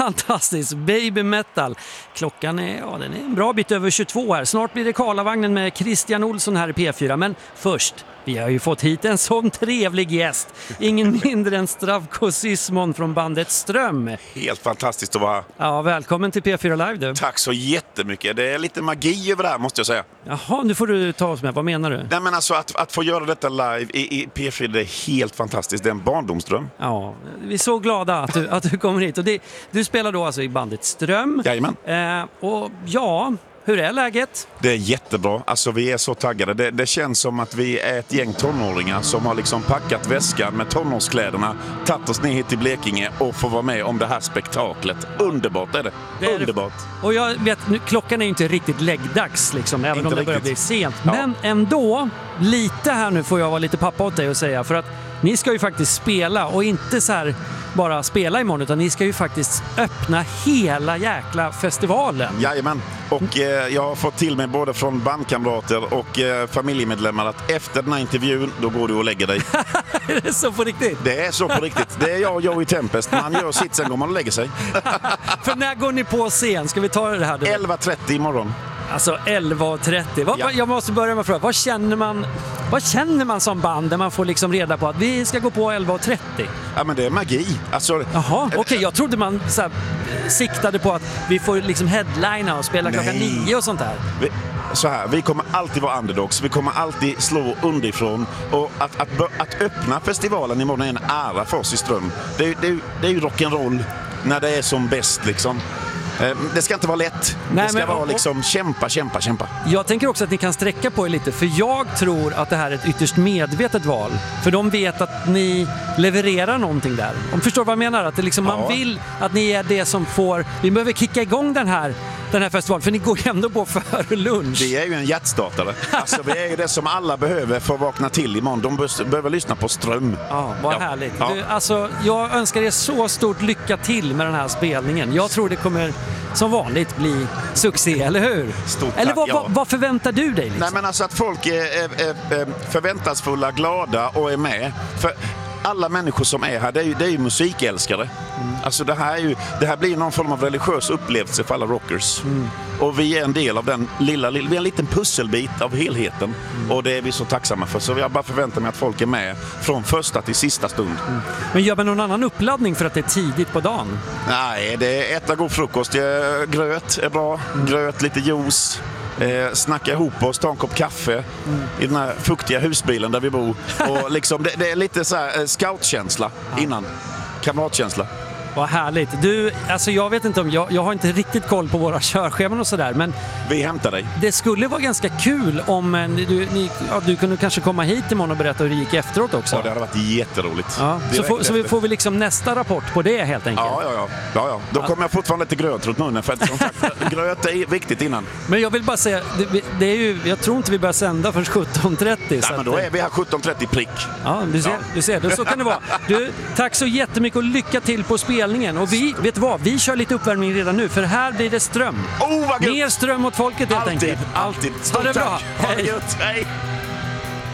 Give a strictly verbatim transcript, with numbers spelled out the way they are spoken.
Fantastiskt, Baby Metal. Klockan är, ja, den är en bra bit över tjugotvå här. Snart blir det Karlavagnen med Christian Olsson här i P fyra. Men först, vi har ju fått hit en sån trevlig gäst. Ingen mindre än Zdravko Sysmon från bandet Ström. Helt fantastiskt att vara här. Ja, välkommen till P fyra Live du. Tack så jättemycket. Det är lite magi över det här, måste jag säga. Jaha, nu får du ta oss med. Vad menar du? Nej, men alltså att, att få göra detta live i, i P fyra, det är helt fantastiskt. Det är en barndomsdröm. Ja, vi är så glada att du, att du kommer hit. Och det, du spelar då alltså i bandet Ström. Jajamän. Eh, och ja, hur är läget? Det är jättebra. Alltså vi är så taggade. Det, det känns som att vi är ett gäng tonåringar som har liksom packat väskan med tonårskläderna, tagit oss ner hit till Blekinge och får vara med om det här spektaklet. Underbart är det. det är Underbart. Det. Och jag vet, nu, klockan är ju inte riktigt läggdags liksom, även Inte om det börjar riktigt. bli sent. Ja. Men ändå, lite här nu får jag vara lite pappa åt dig och säga. För att ni ska ju faktiskt spela och inte så här bara spela imorgon, utan ni ska ju faktiskt öppna hela jäkla festivalen. Jajamän. Och eh, jag har fått till mig både från bandkamrater och eh, familjemedlemmar att efter den här intervjun, då går du och lägger dig. Är det så på riktigt? Det är så på riktigt. Det är jag och Joey Tempest. Man gör sitt, sen går man och lägger sig. För när går ni på scen? Ska vi ta det här? elva trettio imorgon. Alltså elva trettio. Vad, Ja. Jag måste börja med att fråga, vad känner man, vad känner man som band när man får liksom reda på att vi ska gå på elva trettio? Ja, men det är magi. Alltså, Jaha, okej. Okay, jag trodde man så här, siktade på att vi får liksom headlina och spela klockan Nej. nio och sånt där. vi, så här, vi kommer alltid vara underdogs. Vi kommer alltid slå underifrån. Och att, att, att öppna festivalen imorgon är en ära för oss i Ström. Det, är- det, är- det är ju rock'n'roll när det är som bäst liksom. Eh, Det ska inte vara lätt. Nej, det ska men- vara liksom kämpa, kämpa, kämpa. Jag tänker också att ni kan sträcka på er lite, för jag tror att det här är ett ytterst medvetet val. För de vet att ni levererar någonting där. Om du förstår vad jag menar? Att det liksom, Ja. man vill att ni är det som får... Vi behöver kicka igång den här, den här festivalen, för ni går ju ändå på före lunch. Vi är ju en hjärtstartare. Alltså, vi är ju det som alla behöver för att vakna till imorgon. De be- behöver lyssna på Ström. Ja, vad Ja. härligt. Ja. Du, alltså, jag önskar er så stort lycka till med den här spelningen. Jag tror det kommer som vanligt bli succé, eller hur? Stort Eller tack, vad, ja. vad, vad förväntar du dig? Liksom? Nej, men alltså att folk är, är, är förväntansfulla, glada och är med. För alla människor som är här, det är ju, det är ju musikälskare. Mm. Alltså det här, är ju, det här blir någon form av religiös upplevelse för alla rockers. Mm. Och vi är en del av den lilla, lilla, vi är en liten pusselbit av helheten. Mm. Och det är vi så tacksamma för. Så jag bara förväntar mig att folk är med från första till sista stund. Mm. Men gör man någon annan uppladdning för att det är tidigt på dagen? Nej, det är äta god frukost. Det är, gröt är bra. Mm. Gröt, lite juice. Eh, snacka ihop oss, ta en kopp kaffe mm. i den här fuktiga husbilen där vi bor. Och liksom, det, det är lite så här, eh, scoutkänsla ja. innan. Kamratkänsla. Vad härligt. Du, alltså jag vet inte om, jag, jag har inte riktigt koll på våra körscheman och sådär, men vi hämtar dig. Det skulle vara ganska kul om en, du, ni, ja, du kunde kanske komma hit imorgon och berätta hur det gick efteråt också. Ja, det hade varit jätteroligt. Ja. Så, får, så vi får vi liksom nästa rapport på det helt enkelt. Ja, ja, ja. ja, ja. Då kommer jag fortfarande lite gröt runt munnen, för att som sagt, gröt är viktigt innan. Men jag vill bara säga, det, det är ju, jag tror inte vi börjar sända förrän sjutton trettio. Nej, men då är vi här sjutton trettio prick. Ja, du ser, ja. du ser det, så kan det vara. Du, tack så jättemycket och lycka till på spelningen. Och vi, vet du vad, vi kör lite uppvärmning redan nu, för här blir det ström. Oh, vad gött! Mer ström åt folket helt alltid, enkelt. Alltid, alltid. Ha det bra. Ha det gött. Hej!